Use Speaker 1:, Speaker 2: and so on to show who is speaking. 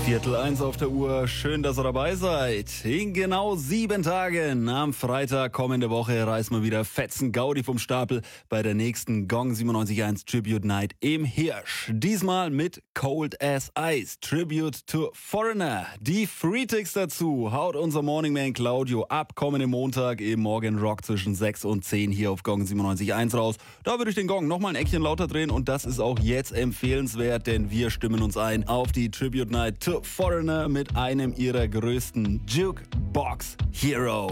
Speaker 1: 1:15 auf der Uhr. Schön, dass ihr dabei seid. In genau 7 Tagen am Freitag kommende Woche reißen wir wieder fetzen Gaudi vom Stapel bei der nächsten Gong 97.1 Tribute Night im Hirsch. Diesmal mit Cold as Ice, Tribute to Foreigner. Die Freetics dazu haut unser Morningman Claudio ab kommenden Montag im Morgen Rock zwischen 6 und 10 hier auf Gong 97.1 raus. Da würde ich den Gong nochmal ein Eckchen lauter drehen und das ist auch jetzt empfehlenswert, denn wir stimmen uns ein auf die Tribute Night to Foreigner mit einem ihrer größten Jukebox Hero.